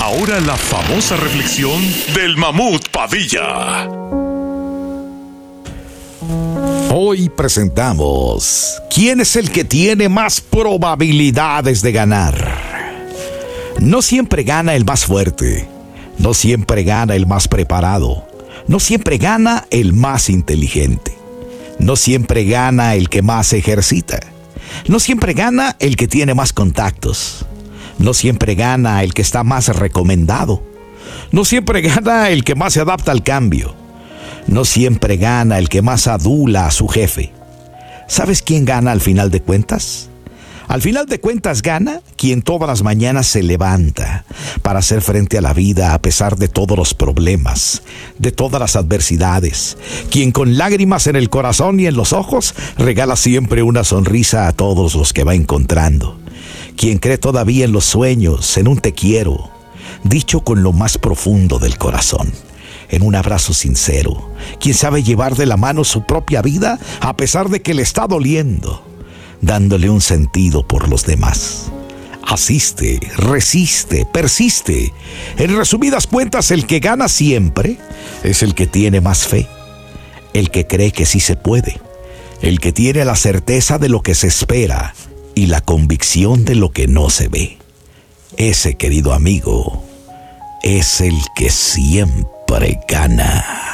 Ahora la famosa reflexión del Mamut Padilla. Hoy presentamos ¿quién es el que tiene más probabilidades de ganar? No siempre gana el más fuerte, no siempre gana el más preparado, no siempre gana el más inteligente, no siempre gana el que más ejercita, no siempre gana el que tiene más contactos, no siempre gana el que está más recomendado, no siempre gana el que más se adapta al cambio, no siempre gana el que más adula a su jefe. ¿Sabes quién gana al final de cuentas? Al final de cuentas gana quien todas las mañanas se levanta para hacer frente a la vida a pesar de todos los problemas, de todas las adversidades. Quien con lágrimas en el corazón y en los ojos regala siempre una sonrisa a todos los que va encontrando. Quien cree todavía en los sueños, en un te quiero, dicho con lo más profundo del corazón, en un abrazo sincero. Quien sabe llevar de la mano su propia vida a pesar de que le está doliendo, dándole un sentido por los demás. Asiste, resiste, persiste. En resumidas cuentas, el que gana siempre es el que tiene más fe, el que cree que sí se puede, el que tiene la certeza de lo que se espera y la convicción de lo que no se ve. Ese, querido amigo, es el que siempre gana.